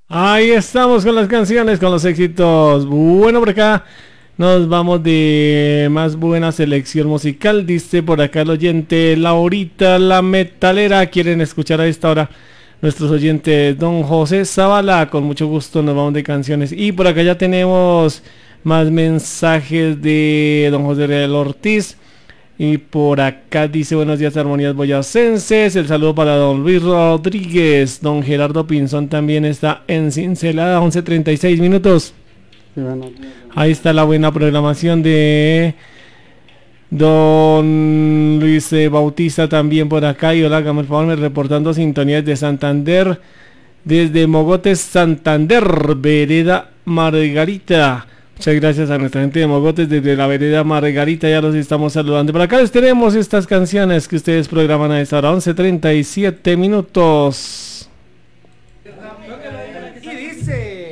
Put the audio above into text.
Ahí estamos con las canciones, con los éxitos. Bueno, por acá nos vamos de más buena selección musical. Dice por acá el oyente Laurita la metalera. Quieren escuchar a esta hora nuestros oyentes Don José Zavala. Con mucho gusto nos vamos de canciones. Y por acá ya tenemos más mensajes de Don José Real Ortiz. Y por acá dice buenos días armonías boyacenses, el saludo para don Luis Rodríguez, don Gerardo Pinzón también está en Cincelada, 11:36 minutos. Sí, bueno. Ahí está la buena programación de don Luis Bautista también por acá. Y hola, hágame el favor, me reportando sintonías de Santander, desde Mogotes, Santander, Vereda Margarita. Muchas gracias a nuestra gente de Mogotes desde la vereda Margarita, ya los estamos saludando. Por acá les tenemos estas canciones que ustedes programan a esta hora, 11:37 minutos. Y dice...